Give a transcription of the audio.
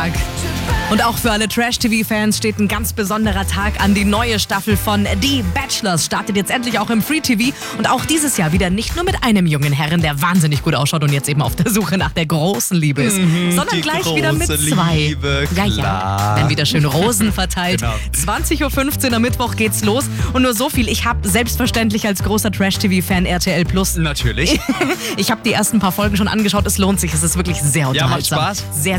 Und auch für alle Trash-TV-Fans steht ein ganz besonderer Tag an. Die neue Staffel von The Bachelors startet jetzt endlich auch im Free-TV. Und auch dieses Jahr wieder nicht nur mit einem jungen Herren, der wahnsinnig gut ausschaut und jetzt eben auf der Suche nach der großen Liebe ist, sondern gleich wieder mit zwei. Liebe, ja. Dann wieder schön Rosen verteilt. Genau. 20.15 Uhr am Mittwoch geht's los. Und nur so viel, ich habe selbstverständlich als großer Trash-TV-Fan RTL Plus. Natürlich. Ich habe die ersten paar Folgen schon angeschaut. Es lohnt sich. Es ist wirklich sehr unterhaltsam. Ja, macht Spaß. Sehr,